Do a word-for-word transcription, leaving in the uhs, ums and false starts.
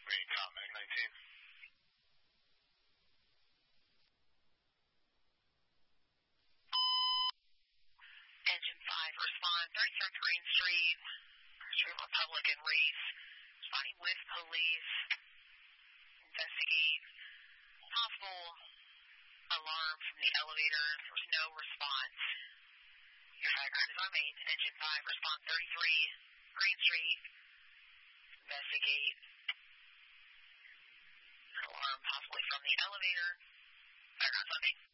eight, Tom, Meg nineteen. Engine five, respond, thirty-third Green Street, Street Republican Race, responding with police, investigate possible alarm from the elevator. There was no response. Your background is on main. Engine five, respond, thirty-three Green Street, investigate an alarm possibly from the elevator. Background's on main.